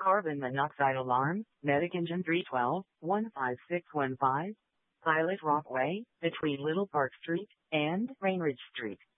carbon monoxide alarm, Medic Engine 312, 15615, Pilot Rock Way, between Little Park Street and Rainridge Street.